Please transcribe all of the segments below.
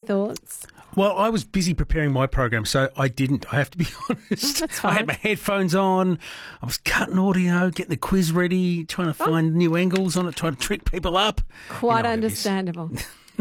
thoughts? Well, I was busy preparing my program, so I didn't. I have to be honest. That's fine. I had my headphones on. I was cutting audio, getting the quiz ready, trying to find new angles on it, trying to trick people up. Quite understandable.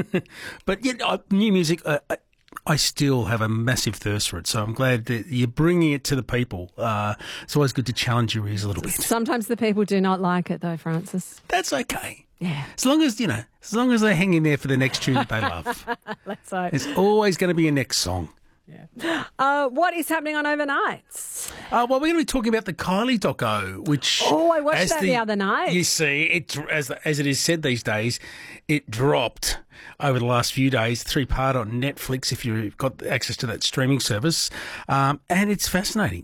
But yeah, new music, I still have a massive thirst for it, so I'm glad that you're bringing it to the people. It's always good to challenge your ears a little bit. Sometimes the people do not like it, though, Francis. That's okay. Yeah. As long as they hang in there for the next tune that they love. Let's hope. There's always going to be a next song. Yeah. What is happening on Overnights? Well, we're going to be talking about the Kylie doco, which... Oh, I watched that the other night. You see, as it is said these days, it dropped over the last few days, 3-part on Netflix if you've got access to that streaming service, and it's fascinating.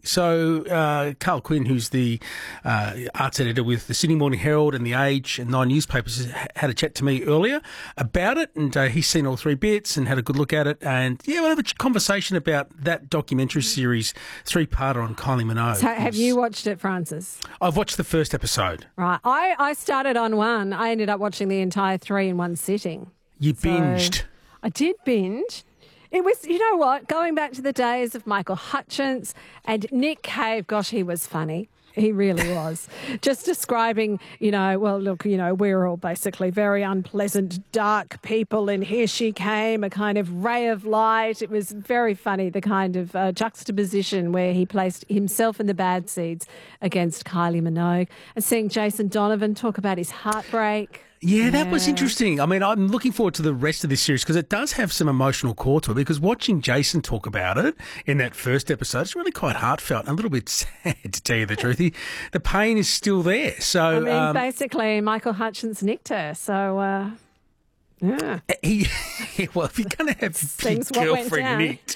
So Carl Quinn, who's the arts editor with the Sydney Morning Herald and The Age and Nine newspapers, had a chat to me earlier about it, and he's seen all 3 bits and had a good look at it, and yeah, we'll have a conversation about that documentary series, 3-part on Kylie Minogue. So have you watched it, Francis? I've watched the first episode. Right. I started on 1. I ended up watching the entire 3 in one sitting. You binged. I did binge. It was, you know what, going back to the days of Michael Hutchence and Nick Cave, gosh, he was funny. He really was. Just describing, well, look, we're all basically very unpleasant, dark people, and here she came, a kind of ray of light. It was very funny, the kind of juxtaposition where he placed himself in the bad seeds against Kylie Minogue, and seeing Jason Donovan talk about his heartbreak. Yeah, that was interesting. I mean, I'm looking forward to the rest of this series because it does have some emotional core to it, because watching Jason talk about it in that first episode, it's really quite heartfelt and a little bit sad, to tell you the truth. The pain is still there. So, I mean, basically, Michael Hutchence nicked her, so... Yeah. Well, if you're going to have your girlfriend nicked,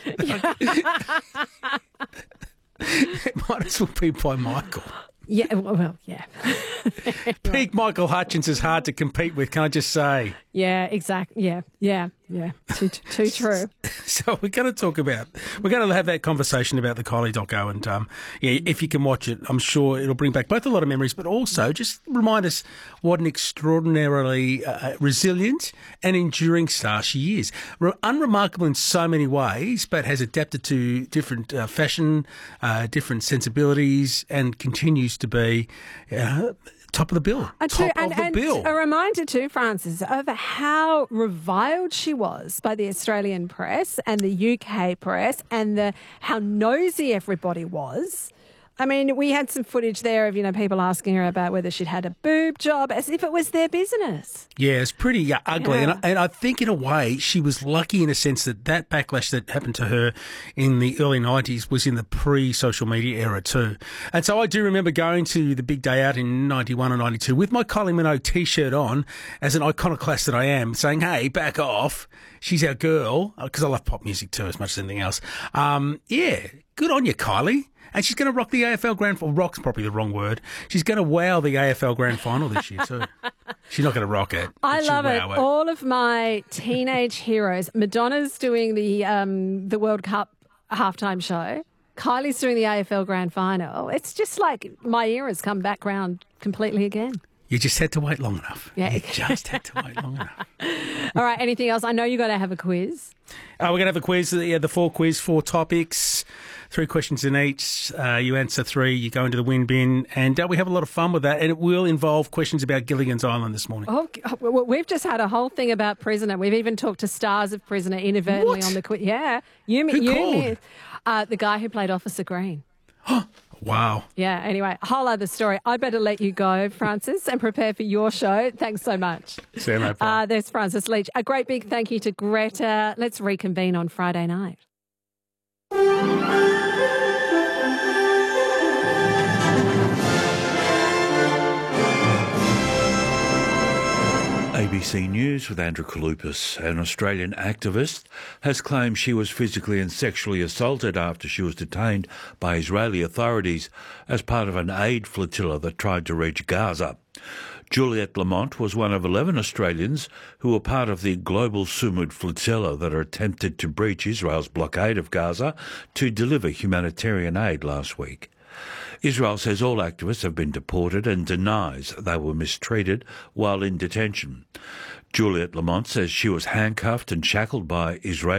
it might as well be by Michael. Yeah, well, yeah. Peak Michael Hutchence is hard to compete with, can I just say? Yeah, exactly. Yeah. Too true. So we're going to have that conversation about the Kylie doco, and if you can watch it, I'm sure it'll bring back both a lot of memories, but also just remind us what an extraordinarily resilient and enduring star she is. Unremarkable in so many ways, but has adapted to different fashion, different sensibilities, and continues to be top of the bill. And a reminder too, Francis, of how reviled she was by the Australian press and the UK press, and how nosy everybody was. I mean, we had some footage there of, people asking her about whether she'd had a boob job, as if it was their business. Yeah, it's pretty ugly. Yeah. And I think in a way she was lucky in a sense that backlash that happened to her in the early 90s was in the pre-social media era too. And so I do remember going to the big day out in 91 or 92 with my Kylie Minogue T-shirt on, as an iconoclast that I am, saying, hey, back off. She's our girl, because I love pop music too as much as anything else. Good on you, Kylie. And she's going to rock the AFL Grand Final. Rock's probably the wrong word. She's going to wow the AFL Grand Final this year too. She's not going to rock it. I love it. All of my teenage heroes. Madonna's doing the World Cup halftime show. Kylie's doing the AFL Grand Final. It's just like my era's come back round completely again. You just had to wait long enough. Yeah. You just had to wait long enough. All right, anything else? I know you've got to have a quiz. We're going to have a quiz, the 4 topics, 3 questions in each. You answer 3, you go into the win bin, and we have a lot of fun with that, and it will involve questions about Gilligan's Island this morning. Oh, well, we've just had a whole thing about Prisoner. We've even talked to stars of Prisoner inadvertently on the quiz. Yeah. Who called? The guy who played Officer Green. Wow. Yeah, anyway, a whole other story. I'd better let you go, Francis, and prepare for your show. Thanks so much. See you, no problem. There's Francis Leach. A great big thank you to Greta. Let's reconvene on Friday night. ABC News with Andrew Kalupas. An Australian activist has claimed she was physically and sexually assaulted after she was detained by Israeli authorities as part of an aid flotilla that tried to reach Gaza. Juliette Lamont was one of 11 Australians who were part of the global Sumud flotilla that attempted to breach Israel's blockade of Gaza to deliver humanitarian aid last week. Israel says all activists have been deported and denies they were mistreated while in detention. Juliette Lamont says she was handcuffed and shackled by Israeli